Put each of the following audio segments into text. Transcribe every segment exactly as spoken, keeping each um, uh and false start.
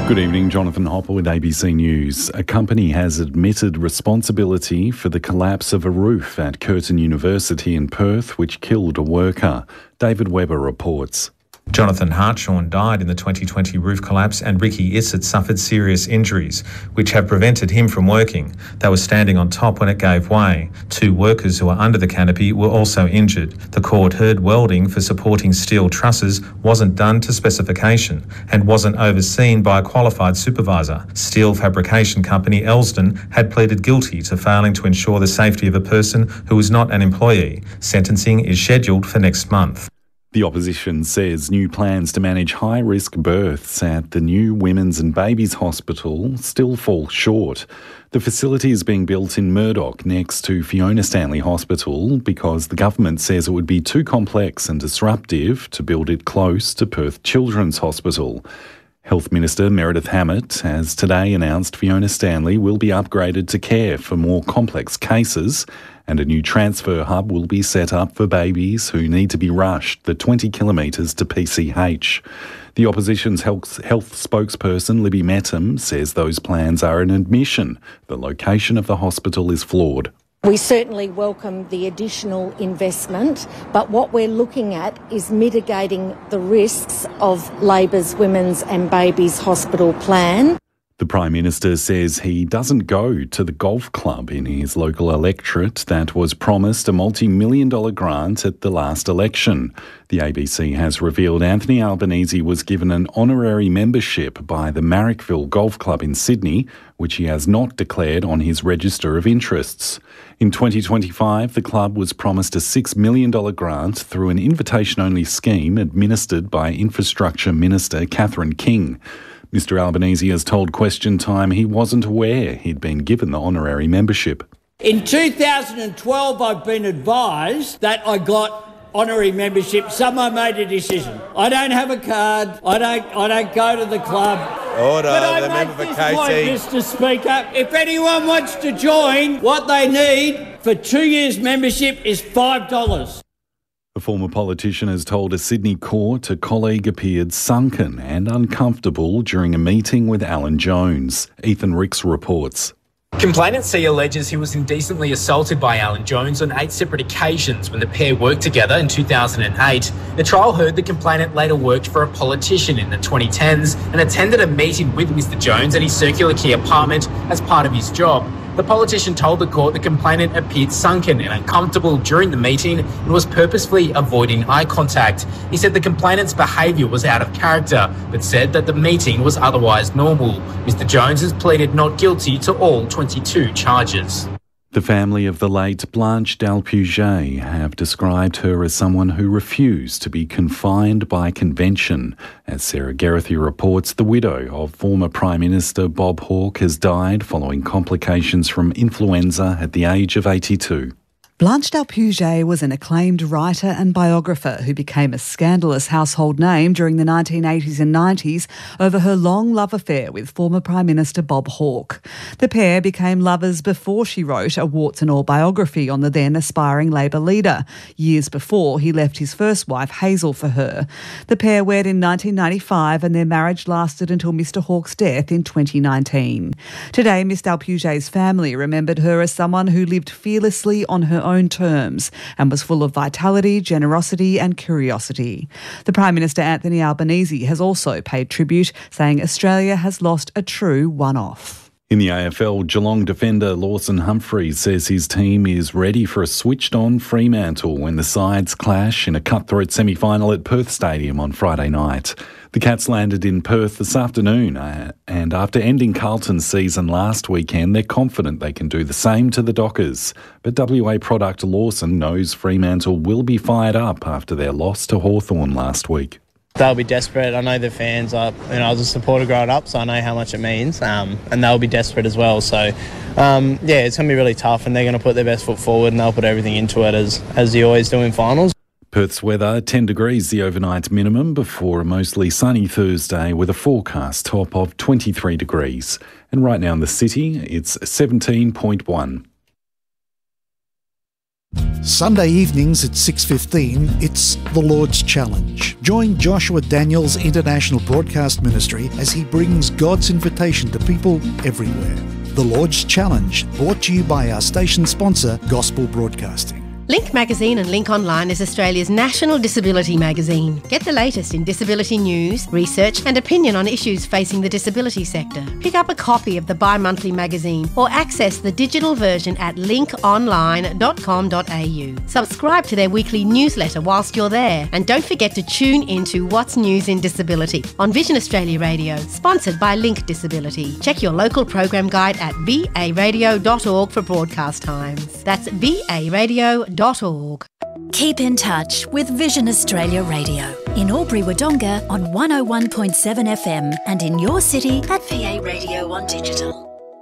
Good evening, Jonathan Hopper with A B C News. A company has admitted responsibility for the collapse of a roof at Curtin University in Perth, which killed a worker. David Webber reports. Jonathan Hartshorn died in the twenty twenty roof collapse and Ricky Issett suffered serious injuries, which have prevented him from working. They were standing on top when it gave way. Two workers who were under the canopy were also injured. The court heard welding for supporting steel trusses wasn't done to specification and wasn't overseen by a qualified supervisor. Steel fabrication company Elsden had pleaded guilty to failing to ensure the safety of a person who was not an employee. Sentencing is scheduled for next month. The opposition says new plans to manage high-risk births at the new Women's and Babies Hospital still fall short. The facility is being built in Murdoch next to Fiona Stanley Hospital because the government says it would be too complex and disruptive to build it close to Perth Children's Hospital. Health Minister Meredith Hammett has today announced Fiona Stanley will be upgraded to care for more complex cases, and a new transfer hub will be set up for babies who need to be rushed the twenty kilometres to P C H. The opposition's health, health spokesperson Libby Mettam says those plans are an admission the location of the hospital is flawed. We certainly welcome the additional investment, but what we're looking at is mitigating the risks of Labor's Women's and Babies Hospital plan. The Prime Minister says he doesn't go to the golf club in his local electorate that was promised a multi-million dollar grant at the last election. The A B C has revealed Anthony Albanese was given an honorary membership by the Marrickville Golf Club in Sydney, which he has not declared on his register of interests. In twenty twenty-five, the club was promised a six million dollars grant through an invitation-only scheme administered by Infrastructure Minister Catherine King. Mister Albanese has told Question Time he wasn't aware he'd been given the honorary membership. In two thousand twelve, I've been advised that I got honorary membership. Someone made a decision. I don't have a card. I don't. I don't go to the club. Order. But I The make member for this Casey. point, Mister Speaker. If anyone wants to join, what they need for two years' membership is five dollars. The former politician has told a Sydney court a colleague appeared sunken and uncomfortable during a meeting with Alan Jones. Ethan Ricks reports. Complainant C alleges he was indecently assaulted by Alan Jones on eight separate occasions when the pair worked together in two thousand eight. The trial heard the complainant later worked for a politician in the twenty tens and attended a meeting with Mister Jones at his Circular Quay apartment as part of his job. The politician told the court the complainant appeared sunken and uncomfortable during the meeting and was purposefully avoiding eye contact. He said the complainant's behaviour was out of character, but said that the meeting was otherwise normal. Mister Jones has pleaded not guilty to all twenty-two charges. The family of the late Blanche Dalpuget have described her as someone who refused to be confined by convention. As Sarah Geraghty reports, the widow of former Prime Minister Bob Hawke has died following complications from influenza at the age of eighty-two. Blanche Dalpuget was an acclaimed writer and biographer who became a scandalous household name during the nineteen eighties and nineties over her long love affair with former Prime Minister Bob Hawke. The pair became lovers before she wrote a warts and all biography on the then aspiring Labor leader, years before he left his first wife Hazel for her. The pair wed in nineteen ninety-five and their marriage lasted until Mister Hawke's death in twenty nineteen. Today, Miss Dalpuget's family remembered her as someone who lived fearlessly on her own terms and was full of vitality, generosity and curiosity. The Prime Minister Anthony Albanese has also paid tribute, saying Australia has lost a true one-off. In the A F L, Geelong defender Lawson Humphreys says his team is ready for a switched-on Fremantle when the sides clash in a cutthroat semi-final at Perth Stadium on Friday night. The Cats landed in Perth this afternoon, uh, and after ending Carlton's season last weekend, they're confident they can do the same to the Dockers. But W A product Lawson knows Fremantle will be fired up after their loss to Hawthorn last week. They'll be desperate. I know the fans are, you know, I was a supporter growing up, so I know how much it means, um, and they'll be desperate as well. So, um, yeah, it's going to be really tough, and they're going to put their best foot forward, and they'll put everything into it as, as you always do in finals. Perth's weather, ten degrees the overnight minimum before a mostly sunny Thursday with a forecast top of twenty-three degrees. And right now in the city, it's seventeen point one. Sunday evenings at six fifteen, it's The Lord's Challenge. Join Joshua Daniels International Broadcast Ministry as he brings God's invitation to people everywhere. The Lord's Challenge, brought to you by our station sponsor, Gospel Broadcasting. Link Magazine and Link Online is Australia's national disability magazine. Get the latest in disability news, research and opinion on issues facing the disability sector. Pick up a copy of the bi-monthly magazine or access the digital version at link online dot com dot a u. Subscribe to their weekly newsletter whilst you're there, and don't forget to tune into What's News in Disability on Vision Australia Radio, sponsored by Link Disability. Check your local program guide at v a radio dot org for broadcast times. That's v a radio dot org. Keep in touch with Vision Australia Radio in Albury Wodonga on one oh one point seven F M and in your city at V A Radio on digital.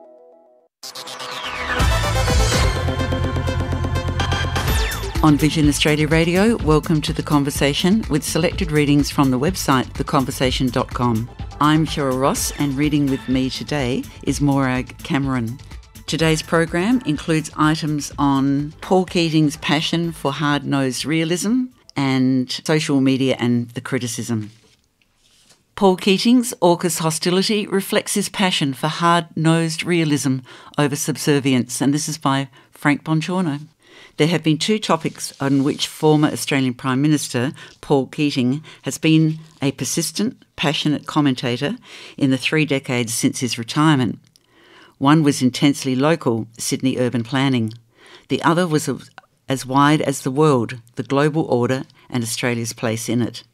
On Vision Australia Radio, welcome to The Conversation with selected readings from the website the conversation dot com. I'm Cheryl Ross, and reading with me today is Morag Cameron. Today's program includes items on Paul Keating's passion for hard-nosed realism and social media and the criticism. Paul Keating's AUKUS hostility reflects his passion for hard-nosed realism over subservience, and this is by Frank Bongiorno. There have been two topics on which former Australian Prime Minister Paul Keating has been a persistent, passionate commentator in the three decades since his retirement. One was intensely local, Sydney urban planning. The other was as wide as the world, the global order and Australia's place in it.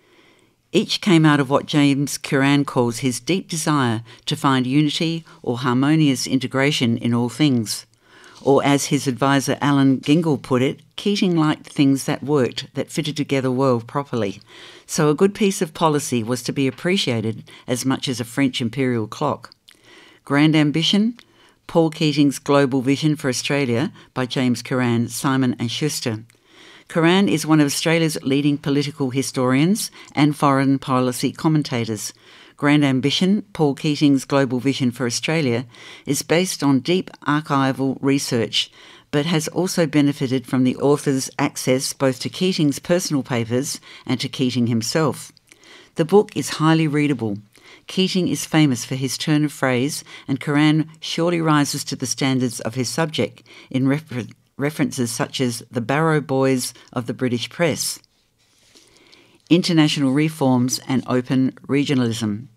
Each came out of what James Curran calls his deep desire to find unity or harmonious integration in all things. Or as his advisor Alan Gingle put it, Keating liked things that worked, that fitted together well properly. So a good piece of policy was to be appreciated as much as a French imperial clock. Grand Ambition, Paul Keating's Global Vision for Australia by James Curran, Simon and Schuster. Curran is one of Australia's leading political historians and foreign policy commentators. Grand Ambition, Paul Keating's Global Vision for Australia, is based on deep archival research, but has also benefited from the author's access both to Keating's personal papers and to Keating himself. The book is highly readable. Keating is famous for his turn of phrase, and Curran surely rises to the standards of his subject in refer- references such as the Barrow Boys of the British press, international reforms and open regionalism.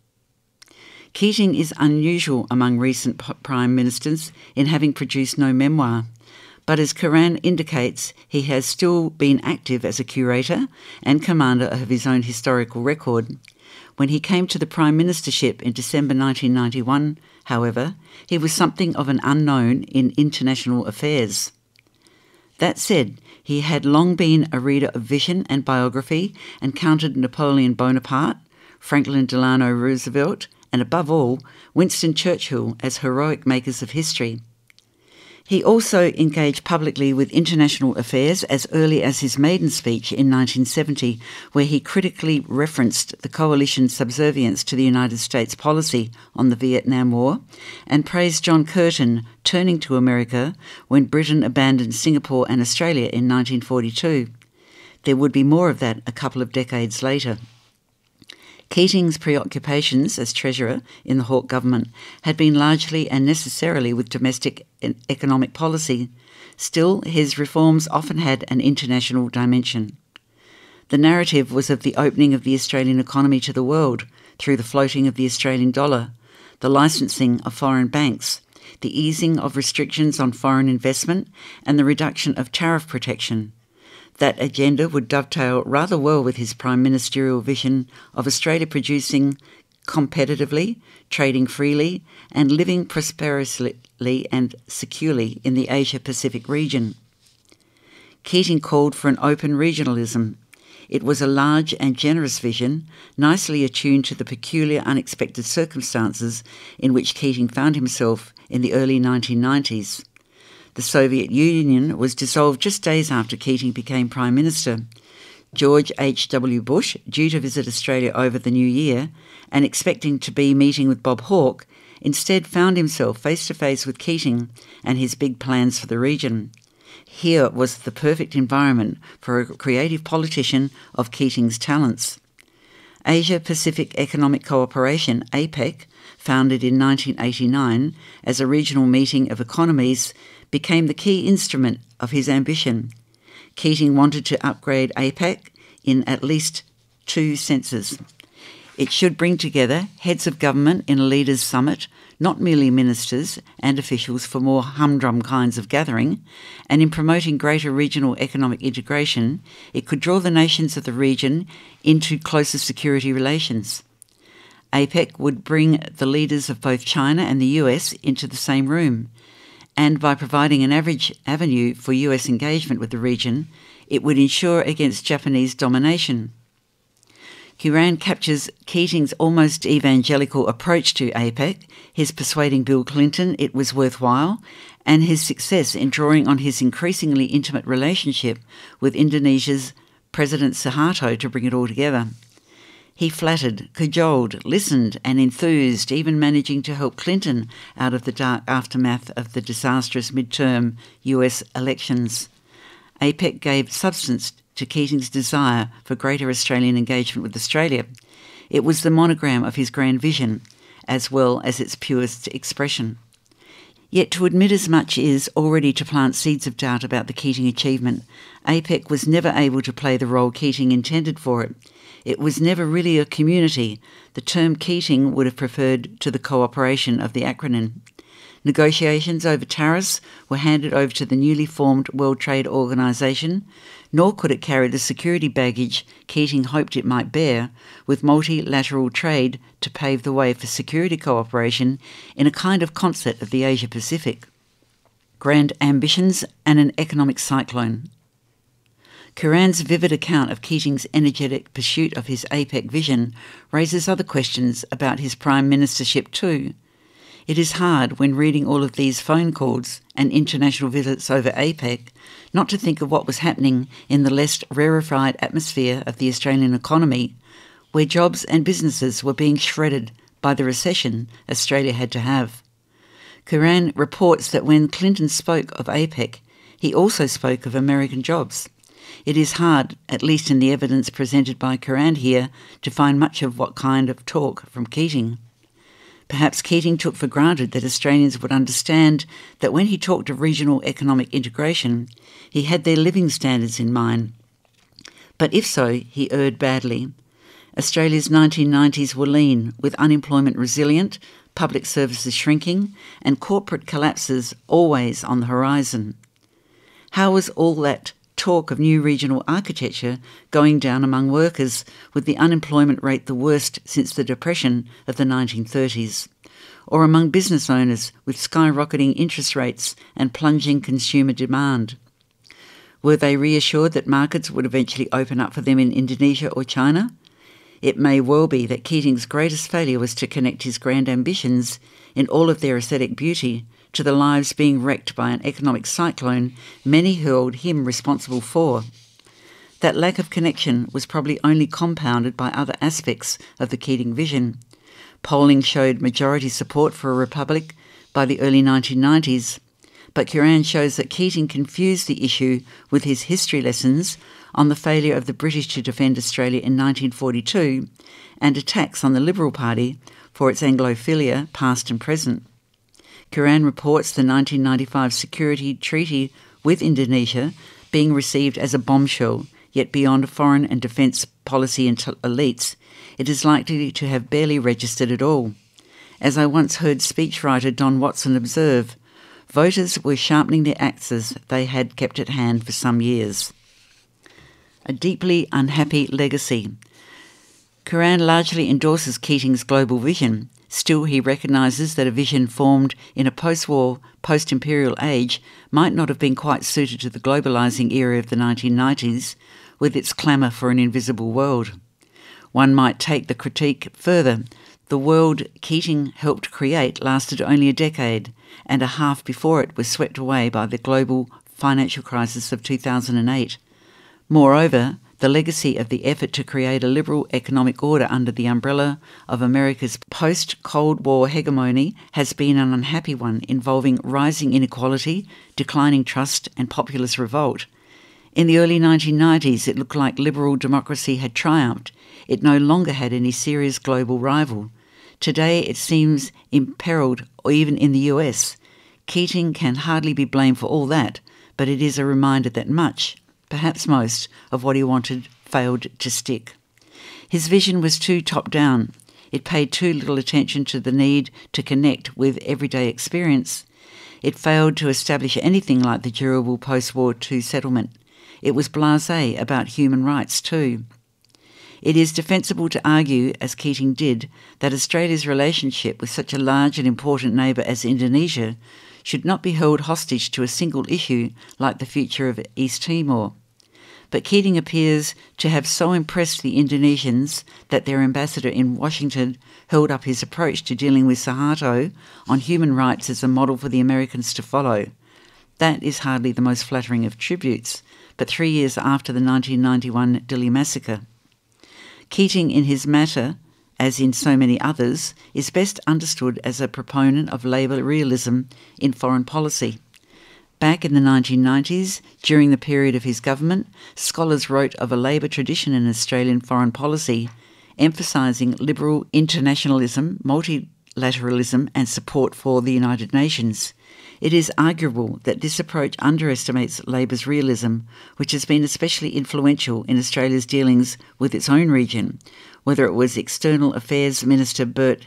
Keating is unusual among recent p- prime ministers in having produced no memoir, but as Curran indicates, he has still been active as a curator and commander of his own historical record. When he came to the Prime Ministership in December nineteen ninety-one, however, he was something of an unknown in international affairs. That said, he had long been a reader of Vision and biography and counted Napoleon Bonaparte, Franklin Delano Roosevelt, and above all, Winston Churchill as heroic makers of history. He also engaged publicly with international affairs as early as his maiden speech in nineteen seventy, where he critically referenced the coalition's subservience to the United States policy on the Vietnam War, and praised John Curtin turning to America when Britain abandoned Singapore and Australia in nineteen forty-two. There would be more of that a couple of decades later. Keating's preoccupations as Treasurer in the Hawke government had been largely and necessarily with domestic and economic policy. Still, his reforms often had an international dimension. The narrative was of the opening of the Australian economy to the world through the floating of the Australian dollar, the licensing of foreign banks, the easing of restrictions on foreign investment, and the reduction of tariff protection. That agenda would dovetail rather well with his prime ministerial vision of Australia producing competitively, trading freely, and living prosperously and securely in the Asia-Pacific region. Keating called for an open regionalism. It was a large and generous vision, nicely attuned to the peculiar unexpected circumstances in which Keating found himself in the early nineteen nineties. The Soviet Union was dissolved just days after Keating became Prime Minister. George H W Bush, due to visit Australia over the new year and expecting to be meeting with Bob Hawke, instead found himself face-to-face with Keating and his big plans for the region. Here was the perfect environment for a creative politician of Keating's talents. Asia-Pacific Economic Cooperation, APEC, founded in nineteen eighty-nine as a regional meeting of economies, became the key instrument of his ambition. Keating wanted to upgrade APEC in at least two senses. It should bring together heads of government in a leaders' summit, not merely ministers and officials for more humdrum kinds of gathering, and in promoting greater regional economic integration, it could draw the nations of the region into closer security relations. APEC would bring the leaders of both China and the U S into the same room, and by providing an average avenue for U S engagement with the region, it would ensure against Japanese domination. Curran captures Keating's almost evangelical approach to APEC, his persuading Bill Clinton it was worthwhile, and his success in drawing on his increasingly intimate relationship with Indonesia's President Suharto to bring it all together. He flattered, cajoled, listened and enthused, even managing to help Clinton out of the dark aftermath of the disastrous midterm U S elections. APEC gave substance to Keating's desire for greater Australian engagement with Australia. It was the monogram of his grand vision, as well as its purest expression. Yet to admit as much is already to plant seeds of doubt about the Keating achievement. APEC was never able to play the role Keating intended for it. It was never really a community. The term Keating would have preferred to the cooperation of the acronym. Negotiations over tariffs were handed over to the newly formed World Trade Organisation, nor could it carry the security baggage Keating hoped it might bear, with multilateral trade to pave the way for security cooperation in a kind of concert of the Asia-Pacific. Grand ambitions and an economic cyclone. Curran's vivid account of Keating's energetic pursuit of his APEC vision raises other questions about his prime ministership too. It is hard, when reading all of these phone calls and international visits over APEC, not to think of what was happening in the less rarefied atmosphere of the Australian economy, where jobs and businesses were being shredded by the recession Australia had to have. Curran reports that when Clinton spoke of APEC, he also spoke of American jobs. It is hard, at least in the evidence presented by Curran here, to find much of what kind of talk from Keating. Perhaps Keating took for granted that Australians would understand that when he talked of regional economic integration, he had their living standards in mind. But if so, he erred badly. Australia's nineteen nineties were lean, with unemployment resilient, public services shrinking, and corporate collapses always on the horizon. How was all that talk of new regional architecture going down among workers, with the unemployment rate the worst since the Depression of the nineteen thirties, or among business owners with skyrocketing interest rates and plunging consumer demand? Were they reassured that markets would eventually open up for them in Indonesia or China? It may well be that Keating's greatest failure was to connect his grand ambitions, in all of their aesthetic beauty, to the lives being wrecked by an economic cyclone many held him responsible for. That lack of connection was probably only compounded by other aspects of the Keating vision. Polling showed majority support for a republic by the early nineteen nineties, but Curran shows that Keating confused the issue with his history lessons on the failure of the British to defend Australia in nineteen forty-two and attacks on the Liberal Party for its Anglophilia, past and present. Curran reports the nineteen ninety-five security treaty with Indonesia being received as a bombshell, yet beyond foreign and defence policy elites, it is likely to have barely registered at all. As I once heard speechwriter Don Watson observe, voters were sharpening their axes they had kept at hand for some years. A deeply unhappy legacy. Curran largely endorses Keating's global vision. Still, he recognises that a vision formed in a post-war, post-imperial age might not have been quite suited to the globalising era of the nineteen nineties, with its clamour for an invisible world. One might take the critique further. The world Keating helped create lasted only a decade, and a half before it was swept away by the global financial crisis of two thousand eight. Moreover, the legacy of the effort to create a liberal economic order under the umbrella of America's post-Cold War hegemony has been an unhappy one, involving rising inequality, declining trust and populist revolt. In the early nineteen nineties, it looked like liberal democracy had triumphed. It no longer had any serious global rival. Today it seems imperiled, or even in the U S. Keating can hardly be blamed for all that, but it is a reminder that much, perhaps most, of what he wanted failed to stick. His vision was too top-down. It paid too little attention to the need to connect with everyday experience. It failed to establish anything like the durable post-War Two settlement. It was blasé about human rights too. It is defensible to argue, as Keating did, that Australia's relationship with such a large and important neighbour as Indonesia should not be held hostage to a single issue like the future of East Timor. But Keating appears to have so impressed the Indonesians that their ambassador in Washington held up his approach to dealing with Suharto on human rights as a model for the Americans to follow. That is hardly the most flattering of tributes, but three years after the nineteen ninety-one Dili massacre. Keating, in his matter, as in so many others, is best understood as a proponent of Labor realism in foreign policy. Back in the nineteen nineties, during the period of his government, scholars wrote of a Labor tradition in Australian foreign policy, emphasising liberal internationalism, multilateralism and support for the United Nations. It is arguable that this approach underestimates Labor's realism, which has been especially influential in Australia's dealings with its own region, whether it was External Affairs Minister Bert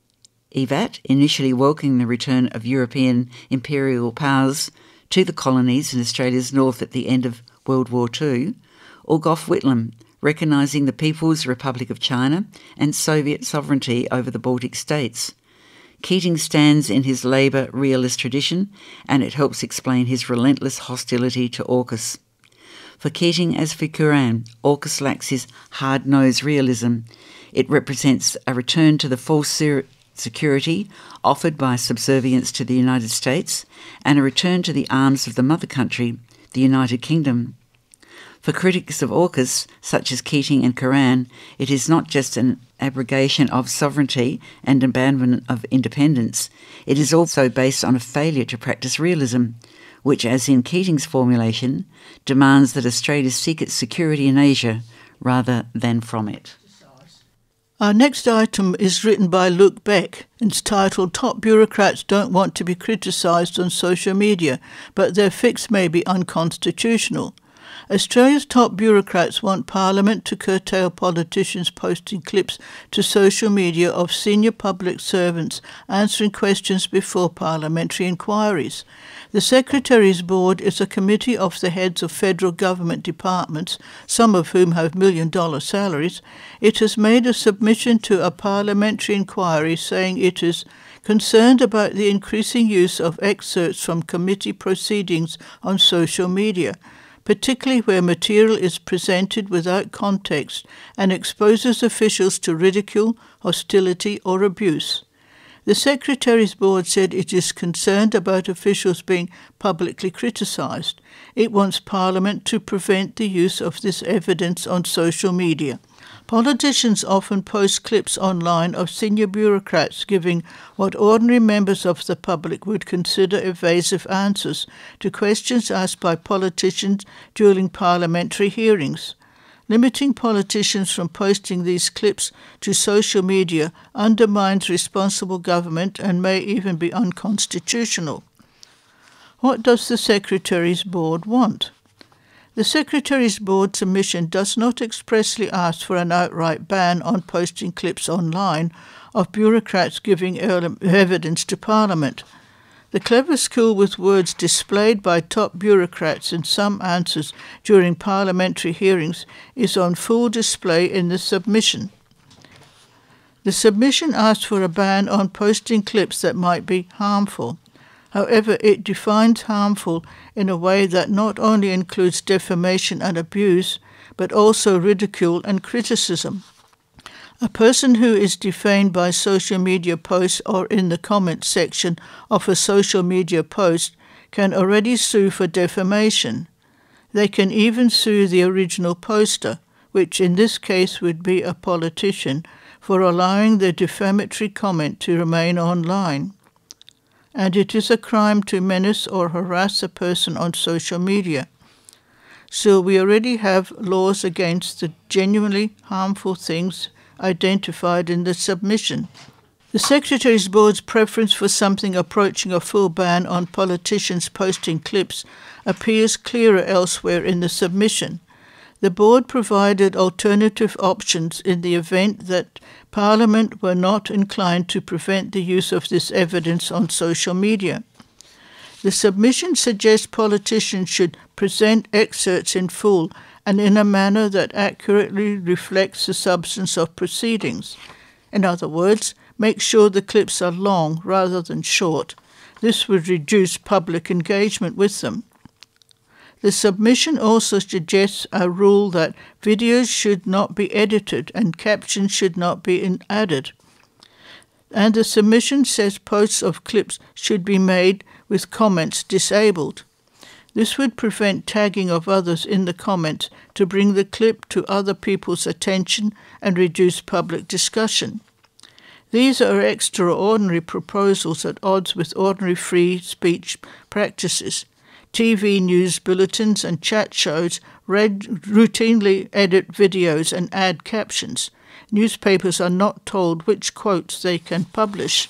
Evatt initially welcoming the return of European imperial powers to the colonies in Australia's north at the end of World War Two, or Gough Whitlam recognising the People's Republic of China and Soviet sovereignty over the Baltic states. Keating stands in his Labor realist tradition, and it helps explain his relentless hostility to AUKUS. For Keating, as for Curran, AUKUS lacks his hard-nosed realism. It represents a return to the false security offered by subservience to the United States and a return to the arms of the mother country, the United Kingdom. For critics of AUKUS, such as Keating and Curran, it is not just an abrogation of sovereignty and abandonment of independence. It is also based on a failure to practice realism, which, as in Keating's formulation, demands that Australia seek its security in Asia rather than from it. Our next item is written by Luke Beck. It's titled Top Bureaucrats Don't Want to be Criticised on Social Media, but their fix may be unconstitutional. Australia's top bureaucrats want Parliament to curtail politicians posting clips to social media of senior public servants answering questions before parliamentary inquiries. The Secretary's Board is a committee of the heads of federal government departments, some of whom have million-dollar salaries. It has made a submission to a parliamentary inquiry saying it is concerned about the increasing use of excerpts from committee proceedings on social media, particularly where material is presented without context and exposes officials to ridicule, hostility or abuse. The Secretary's Board said it is concerned about officials being publicly criticised. It wants Parliament to prevent the use of this evidence on social media. Politicians often post clips online of senior bureaucrats giving what ordinary members of the public would consider evasive answers to questions asked by politicians during parliamentary hearings. Limiting politicians from posting these clips to social media undermines responsible government and may even be unconstitutional. What does the Secretary's Board want? The Secretary's Board submission does not expressly ask for an outright ban on posting clips online of bureaucrats giving evidence to Parliament. The clever skill with words displayed by top bureaucrats in some answers during parliamentary hearings is on full display in the submission. The submission asks for a ban on posting clips that might be harmful. However, it defines harmful in a way that not only includes defamation and abuse, but also ridicule and criticism. A person who is defamed by social media posts or in the comments section of a social media post can already sue for defamation. They can even sue the original poster, which in this case would be a politician, for allowing the defamatory comment to remain online. And it is a crime to menace or harass a person on social media. So we already have laws against the genuinely harmful things identified in the submission. The Secretary's Board's preference for something approaching a full ban on politicians posting clips appears clearer elsewhere in the submission. The Board provided alternative options in the event that Parliament were not inclined to prevent the use of this evidence on social media. The submission suggests politicians should present excerpts in full and in a manner that accurately reflects the substance of proceedings. In other words, make sure the clips are long rather than short. This would reduce public engagement with them. The submission also suggests a rule that videos should not be edited and captions should not be added. And the submission says posts of clips should be made with comments disabled. This would prevent tagging of others in the comments to bring the clip to other people's attention and reduce public discussion. These are extraordinary proposals at odds with ordinary free speech practices. T V news bulletins and chat shows read, routinely edit videos and add captions. Newspapers are not told which quotes they can publish.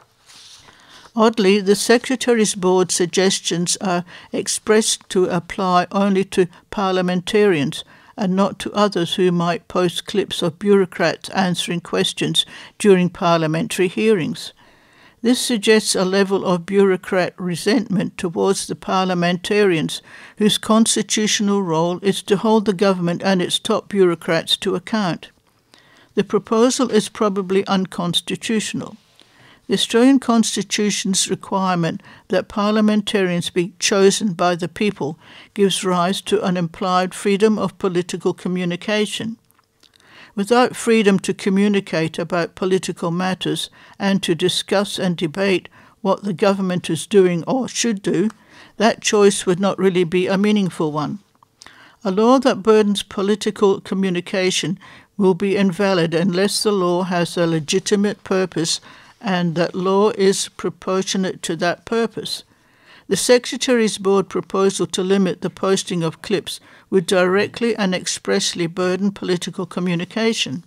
Oddly, the Secretary's Board suggestions are expressed to apply only to parliamentarians and not to others who might post clips of bureaucrats answering questions during parliamentary hearings. This suggests a level of bureaucrat resentment towards the parliamentarians whose constitutional role is to hold the government and its top bureaucrats to account. The proposal is probably unconstitutional. The Australian Constitution's requirement that parliamentarians be chosen by the people gives rise to an implied freedom of political communication. Without freedom to communicate about political matters and to discuss and debate what the government is doing or should do, that choice would not really be a meaningful one. A law that burdens political communication will be invalid unless the law has a legitimate purpose and that law is proportionate to that purpose. The Secretary's Board proposal to limit the posting of clips would directly and expressly burden political communication.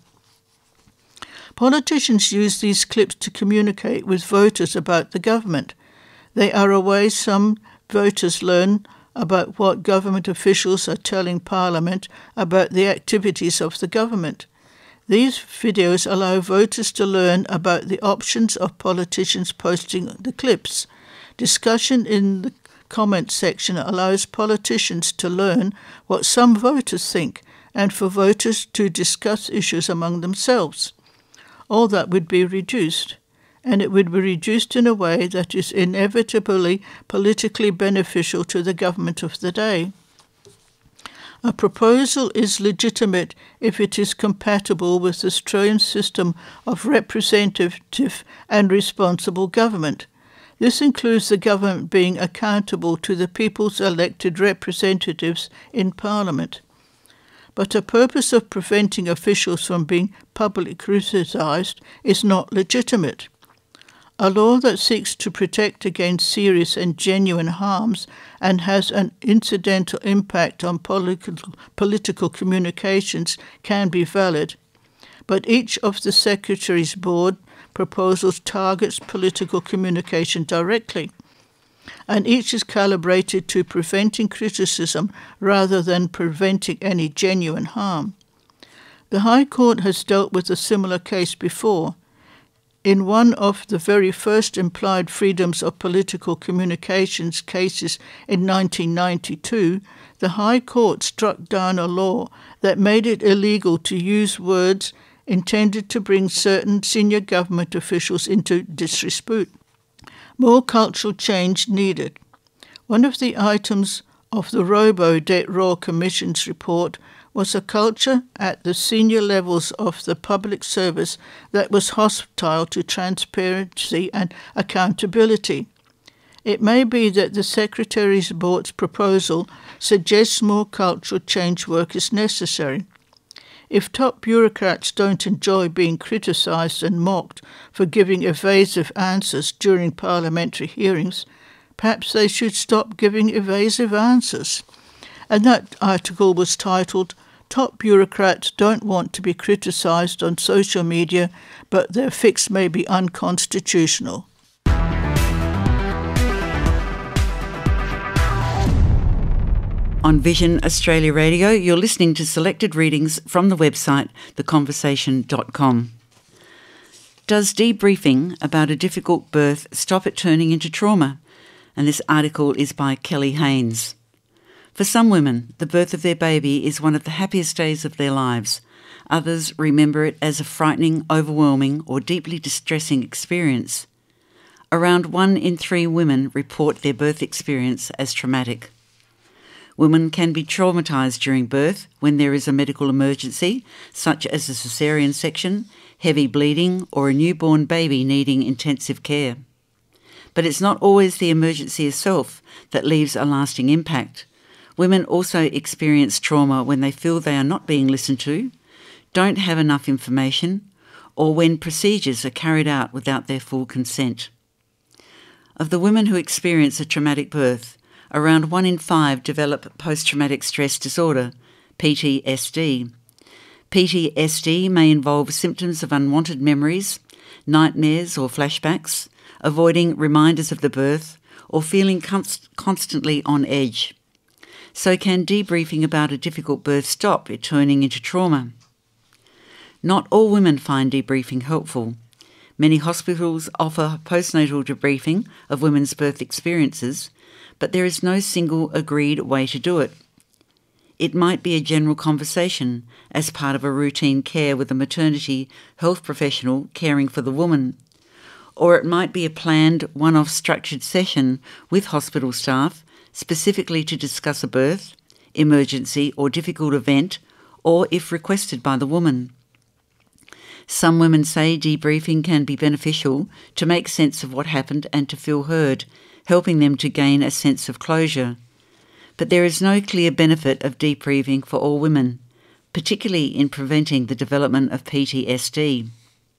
Politicians use these clips to communicate with voters about the government. They are a way some voters learn about what government officials are telling Parliament about the activities of the government. These videos allow voters to learn about the options of politicians posting the clips. Discussion in the comment section allows politicians to learn what some voters think and for voters to discuss issues among themselves. All that would be reduced, and it would be reduced in a way that is inevitably politically beneficial to the government of the day. A proposal is legitimate if it is compatible with the Australian system of representative and responsible government. This includes the government being accountable to the people's elected representatives in Parliament. But a purpose of preventing officials from being publicly criticised is not legitimate. A law that seeks to protect against serious and genuine harms and has an incidental impact on political, political communications can be valid, but each of the Secretary's Board proposals targets political communication directly, and each is calibrated to preventing criticism rather than preventing any genuine harm. The High Court has dealt with a similar case before. In one of the very first implied freedoms of political communications cases in nineteen ninety-two, the High Court struck down a law that made it illegal to use words intended to bring certain senior government officials into disrepute. More cultural change needed. One of the items of the Robo-Debt Royal Commission's report was a culture at the senior levels of the public service that was hostile to transparency and accountability. It may be that the Secretary's Board's proposal suggests more cultural change work is necessary. If top bureaucrats don't enjoy being criticised and mocked for giving evasive answers during parliamentary hearings, perhaps they should stop giving evasive answers. And that article was titled, "Top Bureaucrats Don't Want to be Criticised on Social Media, but Their Fix May Be Unconstitutional." On Vision Australia Radio, you're listening to selected readings from the website the conversation dot com. Does debriefing about a difficult birth stop it turning into trauma? And this article is by Kelly Haynes. For some women, the birth of their baby is one of the happiest days of their lives. Others remember it as a frightening, overwhelming, or deeply distressing experience. Around one in three women report their birth experience as traumatic. Women can be traumatised during birth when there is a medical emergency, such as a caesarean section, heavy bleeding, or a newborn baby needing intensive care. But it's not always the emergency itself that leaves a lasting impact. Women also experience trauma when they feel they are not being listened to, don't have enough information, or when procedures are carried out without their full consent. Of the women who experience a traumatic birth, around one in five develop post-traumatic stress disorder, P T S D. P T S D may involve symptoms of unwanted memories, nightmares or flashbacks, avoiding reminders of the birth, or feeling const- constantly on edge. So can debriefing about a difficult birth stop it turning into trauma? Not all women find debriefing helpful. Many hospitals offer postnatal debriefing of women's birth experiences, but there is no single agreed way to do it. It might be a general conversation as part of a routine care with a maternity health professional caring for the woman, or it might be a planned one-off structured session with hospital staff specifically to discuss a birth, emergency or difficult event, or if requested by the woman. Some women say debriefing can be beneficial to make sense of what happened and to feel heard, helping them to gain a sense of closure. But there is no clear benefit of debriefing for all women, particularly in preventing the development of P T S D.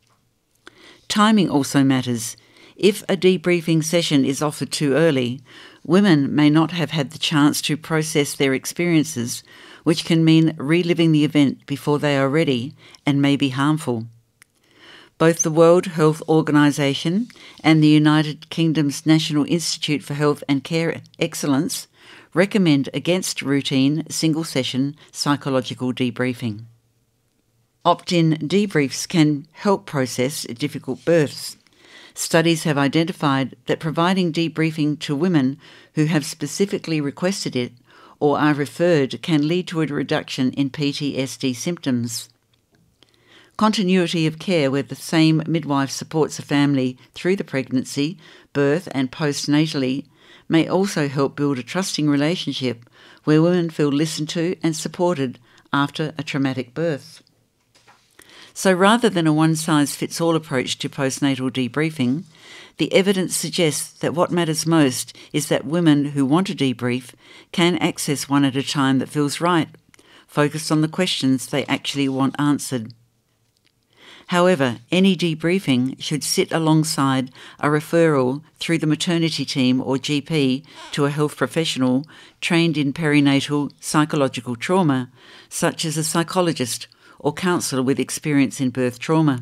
Timing also matters. If a debriefing session is offered too early, women may not have had the chance to process their experiences, which can mean reliving the event before they are ready and may be harmful. Both the World Health Organization and the United Kingdom's National Institute for Health and Care Excellence recommend against routine single-session psychological debriefing. Opt-in debriefs can help process difficult births. Studies have identified that providing debriefing to women who have specifically requested it or are referred can lead to a reduction in P T S D symptoms. Continuity of care where the same midwife supports a family through the pregnancy, birth and postnatally may also help build a trusting relationship where women feel listened to and supported after a traumatic birth. So rather than a one-size-fits-all approach to postnatal debriefing, the evidence suggests that what matters most is that women who want to debrief can access one at a time that feels right, focused on the questions they actually want answered. However, any debriefing should sit alongside a referral through the maternity team or G P to a health professional trained in perinatal psychological trauma, such as a psychologist or counsellor with experience in birth trauma.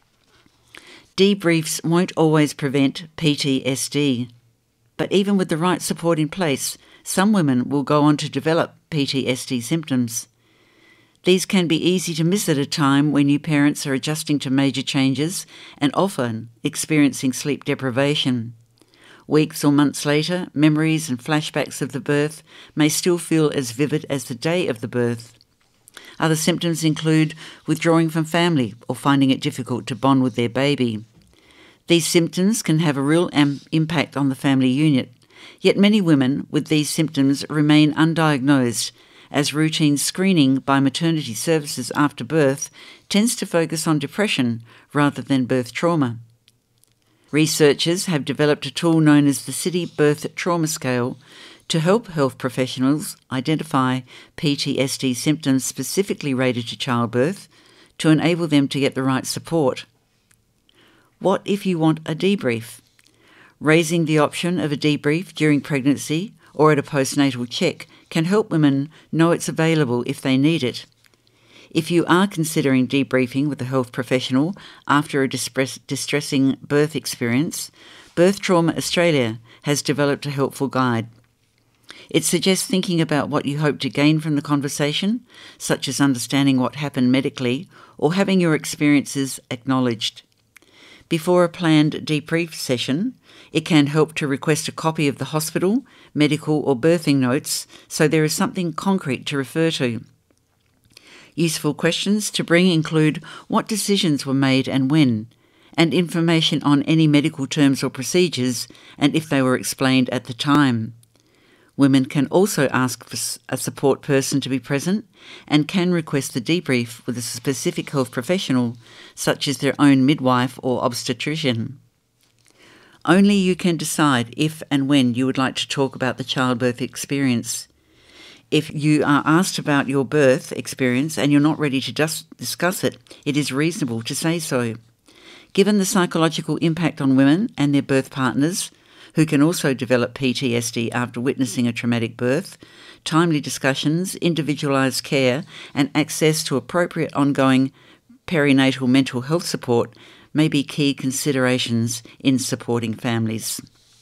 Debriefs won't always prevent P T S D, but even with the right support in place, some women will go on to develop P T S D symptoms. These can be easy to miss at a time when new parents are adjusting to major changes and often experiencing sleep deprivation. Weeks or months later, memories and flashbacks of the birth may still feel as vivid as the day of the birth. Other symptoms include withdrawing from family or finding it difficult to bond with their baby. These symptoms can have a real am- impact on the family unit, yet many women with these symptoms remain undiagnosed, as routine screening by maternity services after birth tends to focus on depression rather than birth trauma. Researchers have developed a tool known as the City Birth Trauma Scale to help health professionals identify P T S D symptoms specifically related to childbirth to enable them to get the right support. What if you want a debrief? Raising the option of a debrief during pregnancy or at a postnatal check can help women know it's available if they need it. If you are considering debriefing with a health professional after a distress- distressing birth experience, Birth Trauma Australia has developed a helpful guide. It suggests thinking about what you hope to gain from the conversation, such as understanding what happened medically or having your experiences acknowledged. Before a planned debrief session, it can help to request a copy of the hospital, medical or birthing notes so there is something concrete to refer to. Useful questions to bring include what decisions were made and when, and information on any medical terms or procedures and if they were explained at the time. Women can also ask for a support person to be present and can request the debrief with a specific health professional, such as their own midwife or obstetrician. Only you can decide if and when you would like to talk about the childbirth experience. If you are asked about your birth experience and you're not ready to dis- discuss it, it is reasonable to say so. Given the psychological impact on women and their birth partners, who can also develop P T S D after witnessing a traumatic birth, timely discussions, individualised care and access to appropriate ongoing perinatal mental health support may be key considerations in supporting families.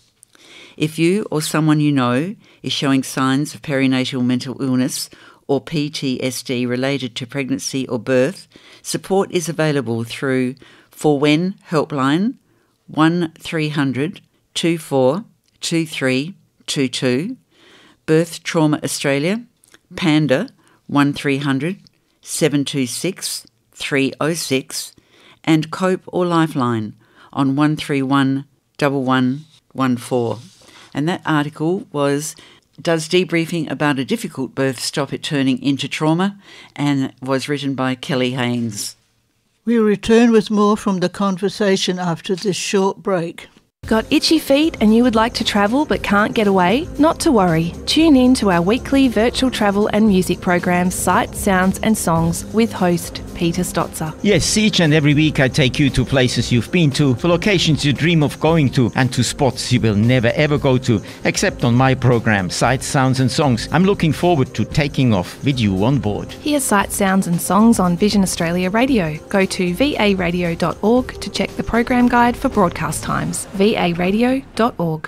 If you or someone you know is showing signs of perinatal mental illness or P T S D related to pregnancy or birth, support is available through For When Helpline one three hundred two four two three two two, Birth Trauma Australia, Panda one three hundred seven two six three oh six, and Cope or Lifeline on one three one one one one four. And that article was Does Debriefing About a Difficult Birth Stop It Turning into Trauma? And was written by Kelly Haynes. We'll return with more from the conversation after this short break. Got itchy feet and you would like to travel but can't get away? Not to worry. Tune in to our weekly virtual travel and music program, Sights, Sounds and Songs, with host Peter Stotzer. Yes, each and every week I take you to places you've been to, for locations you dream of going to, and to spots you will never ever go to, except on my program, Sights, Sounds and Songs. I'm looking forward to taking off with you on board. Hear Sights, Sounds and Songs on Vision Australia Radio. Go to v a radio dot org to check the program guide for broadcast times. v a radio dot org.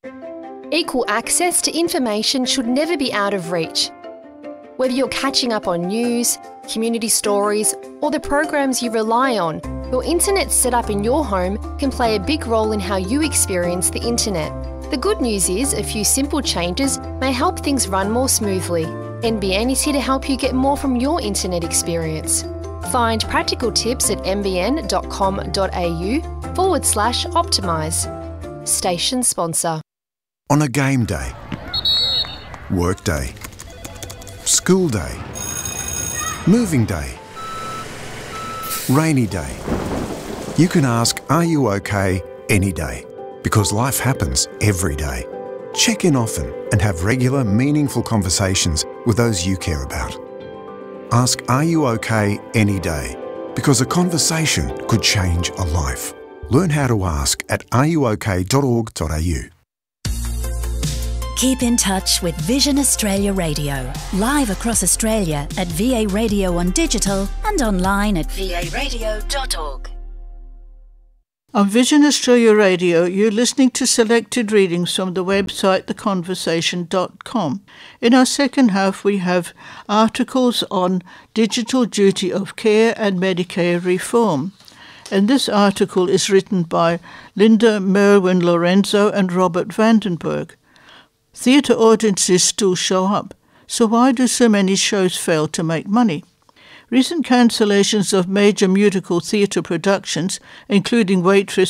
Equal access to information should never be out of reach. Whether you're catching up on news, community stories, or the programs you rely on, your internet setup in your home can play a big role in how you experience the internet. The good news is a few simple changes may help things run more smoothly. N B N is here to help you get more from your internet experience. Find practical tips at nbn.com.au forward slash optimise. Station sponsor. On a game day, work day, school day, moving day, rainy day, you can ask, are you okay, any day? Because life happens every day. Check in often and have regular, meaningful conversations with those you care about. Ask, are you okay, any day? Because a conversation could change a life. Learn how to ask at are you okay dot org dot a u. Keep in touch with Vision Australia Radio, live across Australia at V A Radio on digital and online at v a radio dot org. On Vision Australia Radio, you're listening to selected readings from the website the conversation dot com. In our second half, we have articles on digital duty of care and Medicare reform. And this article is written by Linda Merwin Lorenzo and Robert Vandenberg. Theatre audiences still show up, so why do so many shows fail to make money? Recent cancellations of major musical theatre productions, including Waitress